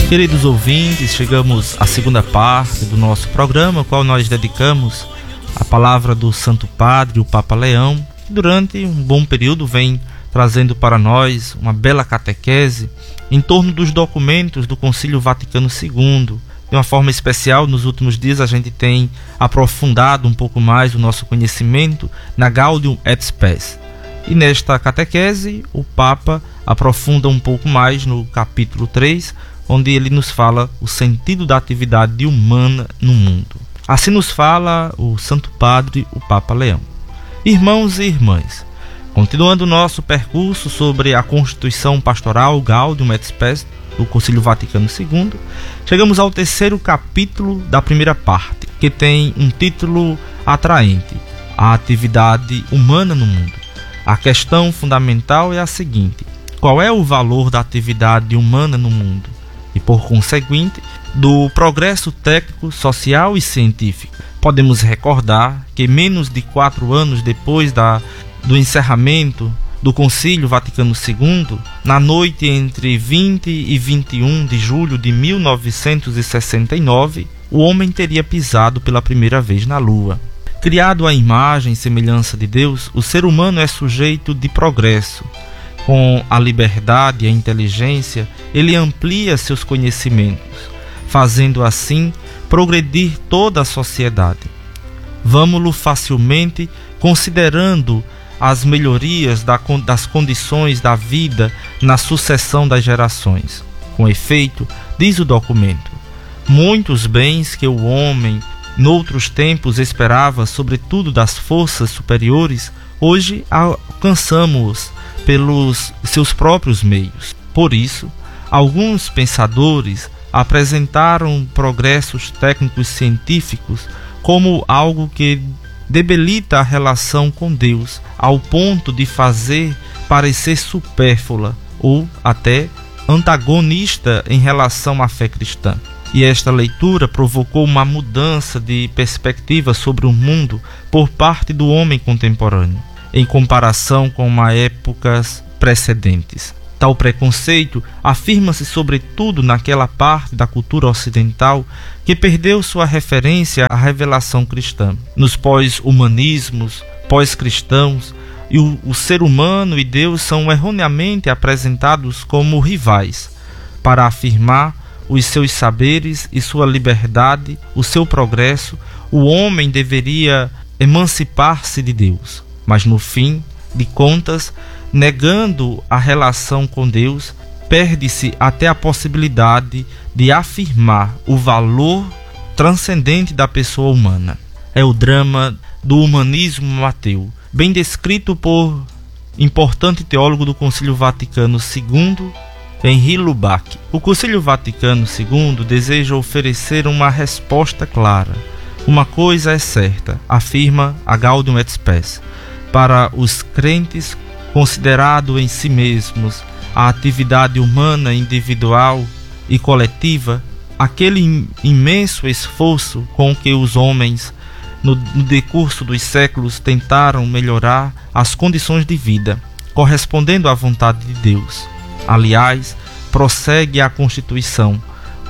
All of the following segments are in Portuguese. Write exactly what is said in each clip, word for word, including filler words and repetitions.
Queridos ouvintes, chegamos à segunda parte do nosso programa, qual nós dedicamos à palavra do Santo Padre, o Papa Leão, que durante um bom período vem trazendo para nós uma bela catequese em torno dos documentos do Concílio Vaticano segundo. De uma forma especial, nos últimos dias a gente tem aprofundado um pouco mais o nosso conhecimento na Gaudium et Spes. E nesta catequese, o Papa aprofunda um pouco mais no capítulo três, onde ele nos fala o sentido da atividade humana no mundo. Assim nos fala o Santo Padre, o Papa Leão. Irmãos e irmãs, continuando o nosso percurso sobre a Constituição Pastoral Gaudium et Spes do Concílio Vaticano segundo, chegamos ao terceiro capítulo da primeira parte, que tem um título atraente: a atividade humana no mundo. A questão fundamental é a seguinte: qual é o valor da atividade humana no mundo? E, por conseguinte, do progresso técnico, social e científico. Podemos recordar que menos de quatro anos depois da, do encerramento do Concílio Vaticano segundo, na noite entre vinte e vinte e um de julho de mil novecentos e sessenta e nove, o homem teria pisado pela primeira vez na Lua. Criado à imagem e semelhança de Deus, o ser humano é sujeito de progresso. Com a liberdade e a inteligência, ele amplia seus conhecimentos, fazendo assim progredir toda a sociedade. Vamo-lo facilmente considerando as melhorias das condições da vida na sucessão das gerações. Com efeito, diz o documento, muitos bens que o homem, noutros tempos, esperava, sobretudo das forças superiores, hoje alcançamos-os pelos seus próprios meios. Por isso, alguns pensadores apresentaram progressos técnicos científicos como algo que debilita a relação com Deus, ao ponto de fazer parecer supérflua ou até antagonista em relação à fé cristã. E esta leitura provocou uma mudança de perspectiva sobre o mundo por parte do homem contemporâneo, em comparação com as épocas precedentes. Tal preconceito afirma-se sobretudo naquela parte da cultura ocidental que perdeu sua referência à revelação cristã. Nos pós-humanismos, pós-cristãos, e o, o ser humano e Deus são erroneamente apresentados como rivais, para afirmar os seus saberes e sua liberdade, o seu progresso. O homem deveria emancipar-se de Deus, mas no fim de contas, negando a relação com Deus, perde-se até a possibilidade de afirmar o valor transcendente da pessoa humana. É o drama do humanismo ateu, bem descrito por importante teólogo do Concílio Vaticano segundo, Henri Lubac. O Concílio Vaticano segundo deseja oferecer uma resposta clara. Uma coisa é certa, afirma a Gaudium et Spes: para os crentes, considerado em si mesmos a atividade humana individual e coletiva, aquele imenso esforço com que os homens no, no decurso dos séculos tentaram melhorar as condições de vida, correspondendo à vontade de Deus. Aliás, prossegue a Constituição,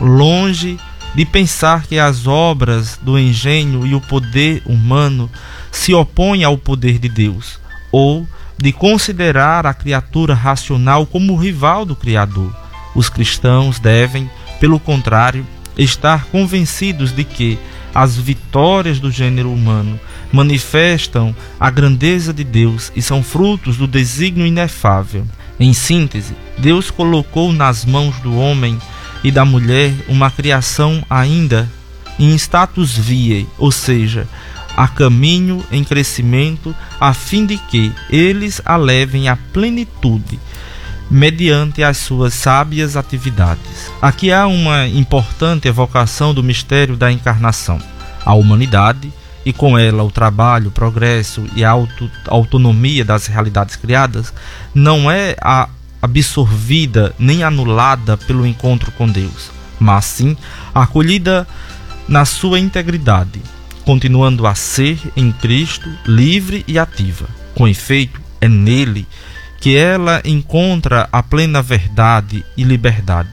longe de pensar que as obras do engenho e o poder humano se opõem ao poder de Deus, ou de considerar a criatura racional como rival do Criador. Os cristãos devem, pelo contrário, estar convencidos de que as vitórias do gênero humano manifestam a grandeza de Deus e são frutos do desígnio inefável. Em síntese, Deus colocou nas mãos do homem e da mulher uma criação ainda em status viae, ou seja, a caminho em crescimento, a fim de que eles a levem à plenitude mediante as suas sábias atividades. Aqui há uma importante evocação do mistério da encarnação. A humanidade, e com ela o trabalho, o progresso e a auto, autonomia das realidades criadas, não é a absorvida nem anulada pelo encontro com Deus, mas sim acolhida na sua integridade, continuando a ser em Cristo livre e ativa. Com efeito, é nele que ela encontra a plena verdade e liberdade.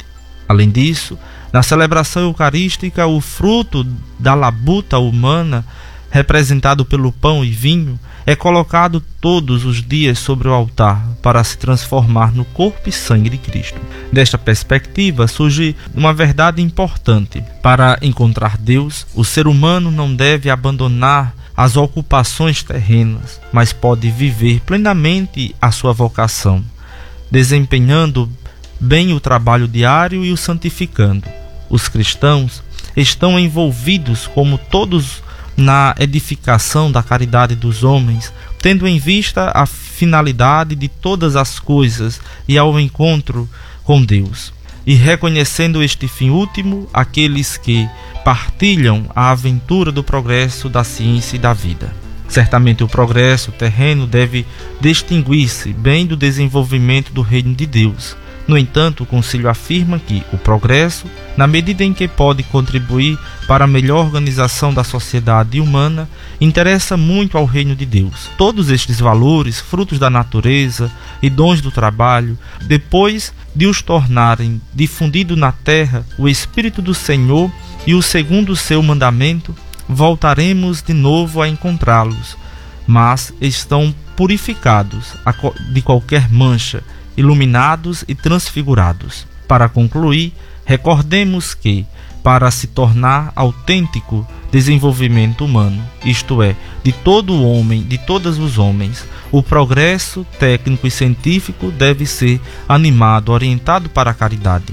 Além disso, na celebração eucarística, o fruto da labuta humana, representado pelo pão e vinho, é colocado todos os dias sobre o altar para se transformar no corpo e sangue de Cristo. Desta perspectiva surge uma verdade importante. Para encontrar Deus, o ser humano não deve abandonar as ocupações terrenas, mas pode viver plenamente a sua vocação, desempenhando bem o trabalho diário e o santificando. Os cristãos estão envolvidos, como todos, na edificação da caridade dos homens, tendo em vista a finalidade de todas as coisas e ao encontro com Deus, e reconhecendo este fim último, aqueles que partilham a aventura do progresso da ciência e da vida. Certamente o progresso terreno deve distinguir-se bem do desenvolvimento do reino de Deus. No entanto, o Concílio afirma que o progresso, na medida em que pode contribuir para a melhor organização da sociedade humana, interessa muito ao reino de Deus. Todos estes valores, frutos da natureza e dons do trabalho, depois de os tornarem difundido na terra o Espírito do Senhor e o segundo seu mandamento, voltaremos de novo a encontrá-los, mas estão purificados de qualquer mancha, iluminados e transfigurados. Para concluir, recordemos que, para se tornar autêntico desenvolvimento humano, isto é, de todo o homem, de todos os homens, o progresso técnico e científico deve ser animado, orientado para a caridade.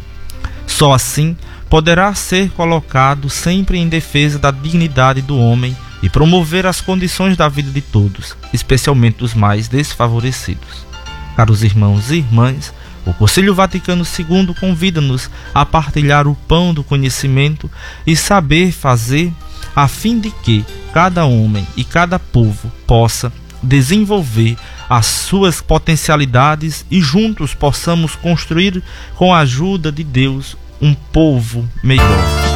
Só assim poderá ser colocado sempre em defesa da dignidade do homem e promover as condições da vida de todos, especialmente dos mais desfavorecidos. Caros irmãos e irmãs, o Concílio Vaticano segundo convida-nos a partilhar o pão do conhecimento e saber fazer, a fim de que cada homem e cada povo possa desenvolver as suas potencialidades e juntos possamos construir, com a ajuda de Deus, um povo melhor.